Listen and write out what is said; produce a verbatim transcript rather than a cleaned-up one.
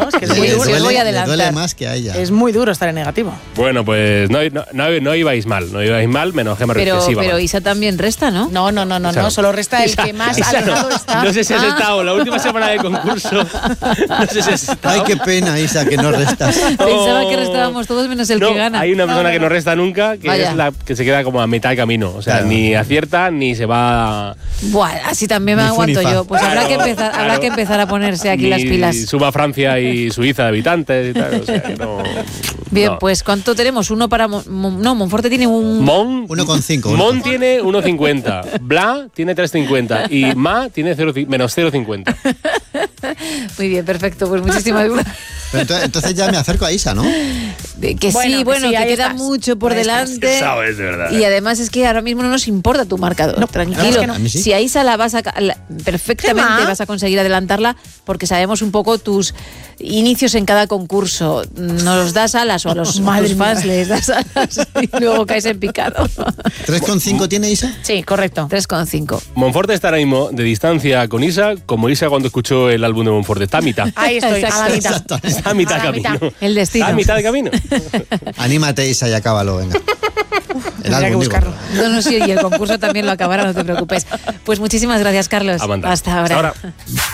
Es que es muy Le duro. duele, os voy a le adelantar. duele más que a ella. Es muy duro estar en negativo. Bueno, pues no, no, no, no ibais mal, no ibais mal, menos Gemma Pero, que sí iba pero mal. Isa también resta, ¿no? No, no, no, no, Isa no. no. Solo resta el Isa- que más Isa no. alejado está. No sé si has Ah. estado la última semana de concurso. No sé si has estado. Ay, qué pena, Isa, que no restas. Pensaba Oh. que restábamos todos menos el No, que gana. hay una persona No, no, que no resta nunca, que Vaya. es la que se queda como a mitad de camino. O sea, Claro. ni acierta ni se va. Buah, así también me Ni fu ni aguanto fa. yo. Pues habrá, Claro, que empezar, habrá claro. que empezar a ponerse aquí ni las pilas. suba Francia y Suiza de habitantes y tal. O sea, que no. Bien, no. pues ¿cuánto tenemos? Uno para... Mon- Mon- no, Monforte tiene un... Mon, uno coma cinco, uno Mon coma cinco. tiene uno coma cincuenta. Bla tiene tres coma cincuenta. Y Ma tiene cero, menos cero coma cincuenta. Muy bien, perfecto. Pues muchísimas gracias. Pero entonces, entonces ya me acerco a Isa, ¿no? De Que Bueno, sí, que bueno, sí, que ahí queda estás. mucho por Ahí estás. delante. Sabes, de verdad. Y además es que ahora mismo no nos importa tu marcador. Tranquilo. es que no. A mí sí. Si a Isa la vas a ca- la- perfectamente Gemma. vas a conseguir adelantarla porque sabemos un poco tus inicios en cada concurso. Nos das alas o a los, Madre tus mía. fans les das alas y luego caes en picado. ¿tres coma cinco tiene Isa? Sí, correcto. tres coma cinco. Monforte está ahora mismo de distancia con Isa, como Isa cuando escuchó el álbum de Monforte. Está a mitad. Ahí estoy, a la mitad. Está a mitad A la camino. mitad. El destino. Está a mitad de camino. Anímate, Isa, y acábalo, venga. El tendría que álbum, digo. buscarlo. No, no, sí, y el concurso también lo acabará, no te preocupes. Pues muchísimas gracias, Carlos. A mandar. Hasta ahora. Hasta ahora.